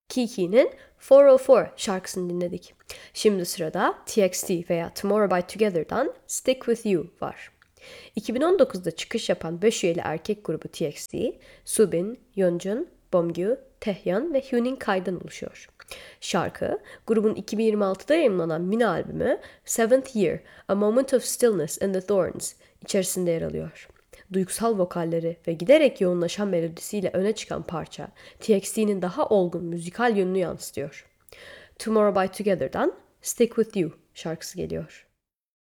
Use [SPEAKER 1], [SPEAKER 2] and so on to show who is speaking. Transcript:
[SPEAKER 1] Kiki'nin 404 şarkısını dinledik. Şimdi sırada TXT veya Tomorrow by Together'dan Stick With You var. 2019'da çıkış yapan 5 üyeli erkek grubu TXT, Subin, Yeonjun, Beomgyu, Taehyun ve Hyunin Kai'den oluşuyor. Şarkı, grubun 2026'da yayımlanan mini albümü Seventh Year, A Moment of Stillness in the Thorns içerisinde yer alıyor. Duygusal vokalleri ve giderek yoğunlaşan melodisiyle öne çıkan parça, TXT'nin daha olgun müzikal yönünü yansıtıyor. Tomorrow by Together'dan Stick With You şarkısı geliyor.